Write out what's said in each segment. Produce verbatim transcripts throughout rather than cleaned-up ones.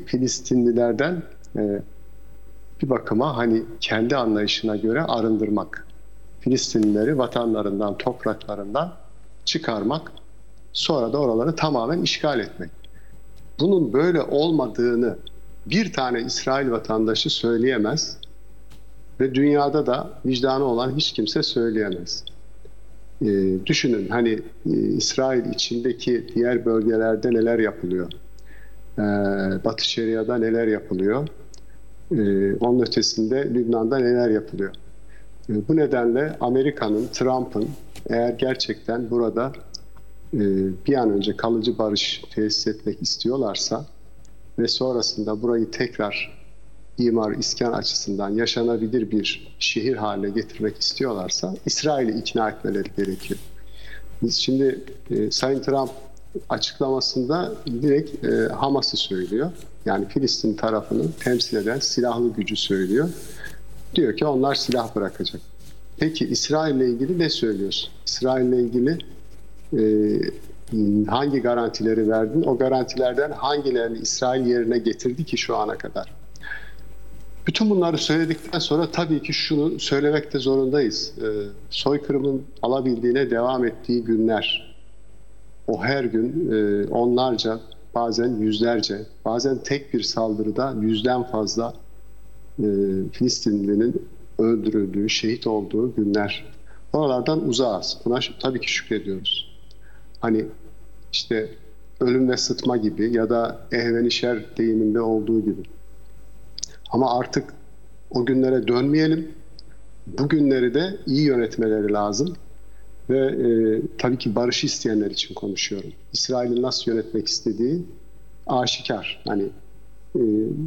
Filistinlilerden e, bir bakıma hani kendi anlayışına göre arındırmak. Filistinlileri vatanlarından, topraklarından çıkarmak, sonra da oraları tamamen işgal etmek. Bunun böyle olmadığını bir tane İsrail vatandaşı söyleyemez ve dünyada da vicdanı olan hiç kimse söyleyemez. Ee, düşünün hani e, İsrail içindeki diğer bölgelerde neler yapılıyor? Ee, Batı Şeria'da neler yapılıyor? Ee, onun ötesinde Lübnan'da neler yapılıyor? Ee, bu nedenle Amerika'nın, Trump'ın eğer gerçekten burada e, bir an önce kalıcı barış tesis etmek istiyorlarsa ve sonrasında burayı tekrar imar, iskan açısından yaşanabilir bir şehir haline getirmek istiyorlarsa İsrail'i ikna etmeleri gerekiyor. Biz şimdi e, Sayın Trump açıklamasında direkt e, Hamas'ı söylüyor. Yani Filistin tarafını temsil eden silahlı gücü söylüyor. Diyor ki onlar silah bırakacak. Peki İsrail'le ilgili ne söylüyorsun? İsrail'le ilgili e, hangi garantileri verdin? O garantilerden hangilerini İsrail yerine getirdi ki şu ana kadar? Bütün bunları söyledikten sonra tabii ki şunu söylemekte zorundayız. E, soykırımın alabildiğine devam ettiği günler, o her gün e, onlarca, bazen yüzlerce, bazen tek bir saldırıda yüzden fazla e, Filistinlinin öldürüldüğü, şehit olduğu günler. Oralardan uzağız. Buna tabii ki şükrediyoruz. Hani işte ölüm ve sıtma gibi ya da ehvenişer deyiminde olduğu gibi. Ama artık o günlere dönmeyelim. Bu günleri de iyi yönetmeleri lazım. Ve e, tabii ki barışı isteyenler için konuşuyorum. İsrail'in nasıl yönetmek istediği aşikar. Hani e,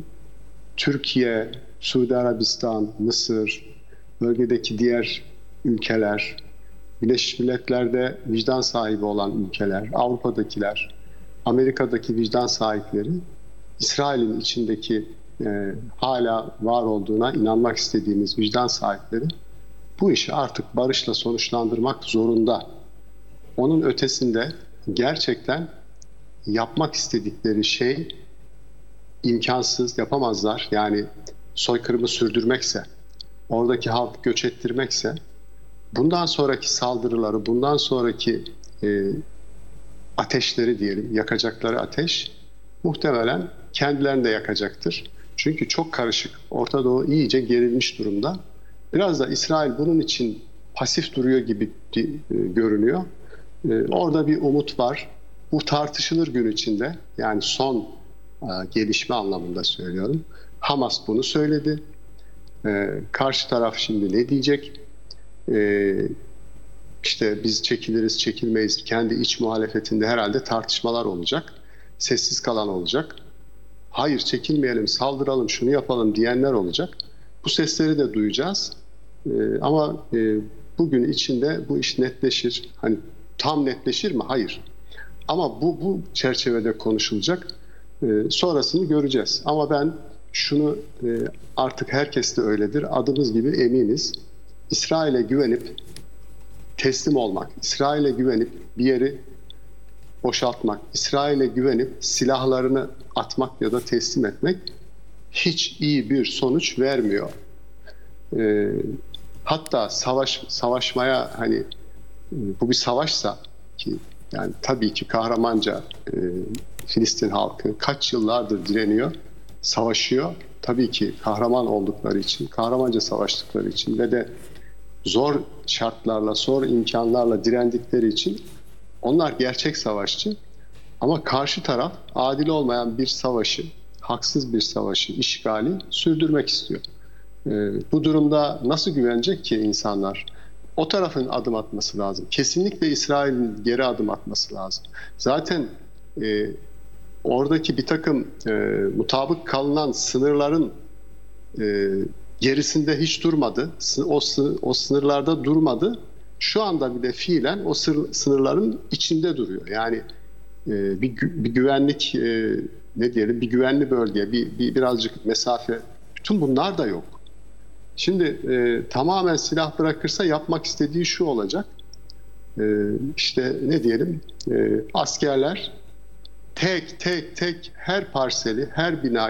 Türkiye, Suudi Arabistan, Mısır, bölgedeki diğer ülkeler, Birleşmiş Milletler'de vicdan sahibi olan ülkeler, Avrupa'dakiler, Amerika'daki vicdan sahipleri, İsrail'in içindeki e, hala var olduğuna inanmak istediğimiz vicdan sahipleri bu işi artık barışla sonuçlandırmak zorunda. Onun ötesinde gerçekten yapmak istedikleri şey imkansız, yapamazlar. Yani soykırımı sürdürmekse, oradaki halkı göç ettirmekse, bundan sonraki saldırıları, bundan sonraki e, ateşleri diyelim, yakacakları ateş muhtemelen kendilerini de yakacaktır. Çünkü çok karışık. Orta Doğu iyice gerilmiş durumda. Biraz da İsrail bunun için pasif duruyor gibi e, görünüyor. E, orada bir umut var. Bu tartışılır gün içinde. Yani son e, gelişme anlamında söylüyorum. Hamas bunu söyledi. E, karşı taraf şimdi ne diyecek? E, işte biz çekiliriz, çekilmeyiz. Kendi iç muhalefetinde herhalde tartışmalar olacak. Sessiz kalan olacak. Hayır çekilmeyelim, saldıralım, şunu yapalım diyenler olacak. Bu sesleri de duyacağız. Ee, ama e, bugün içinde bu iş netleşir. Hani tam netleşir mi? Hayır. Ama bu bu çerçevede konuşulacak. Ee, sonrasını göreceğiz. Ama ben şunu e, artık herkes de öyledir. Adımız gibi eminiz. İsrail'e güvenip teslim olmak, İsrail'e güvenip bir yeri boşaltmak, İsrail'e güvenip silahlarını atmak ya da teslim etmek hiç iyi bir sonuç vermiyor. Ee, hatta savaş savaşmaya hani e, bu bir savaşsa ki yani tabii ki kahramanca e, Filistin halkı kaç yıllardır direniyor, savaşıyor. Tabii ki kahraman oldukları için, kahramanca savaştıkları için ve de zor şartlarla, zor imkanlarla direndikleri için onlar gerçek savaşçı. Ama karşı taraf adil olmayan bir savaşı, haksız bir savaşı, işgali sürdürmek istiyor. Ee, bu durumda nasıl güvenecek ki insanlar? O tarafın adım atması lazım. Kesinlikle İsrail'in geri adım atması lazım. Zaten e, oradaki bir takım e, mutabık kalınan sınırların e, gerisinde hiç durmadı. O, o sınırlarda durmadı. Şu anda bile fiilen o sınırların içinde duruyor. Yani e, bir, bir güvenlik e, ne diyelim bir güvenli bölge, bir, bir birazcık mesafe. Bütün bunlar da yok. Şimdi e, tamamen silah bırakırsa yapmak istediği şu olacak. E, işte ne diyelim e, askerler tek tek tek her parseli, her bina